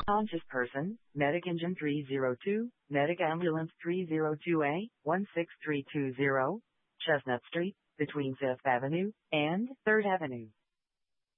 Conscious person, Medic Engine 302, Medic Ambulance 302A, 16320, Chestnut Street, between 5th Avenue and 3rd Avenue.